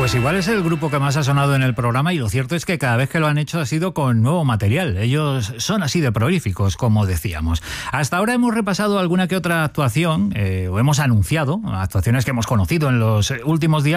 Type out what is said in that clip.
Pues igual es el grupo que más ha sonado en el programa y lo cierto es que cada vez que lo han hecho ha sido con nuevo material. Ellos son así de prolíficos, como decíamos. Hasta ahora hemos repasado alguna que otra actuación, o hemos anunciado actuaciones que hemos conocido en los últimos días.